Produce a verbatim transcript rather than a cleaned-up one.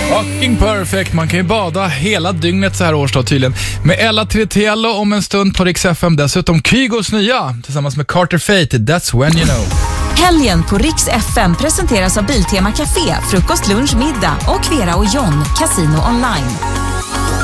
Fucking perfect. Man kan ju bada hela dygnet så här årsdag tydligen. Med Ella Tritiello om en stund på Rix F M. Dessutom Kygos nya tillsammans med Carter Fate. That's when you know. Helgen på Rix F M presenteras av Biltema Café, frukost, lunch, middag och Vera och John, Casino Online.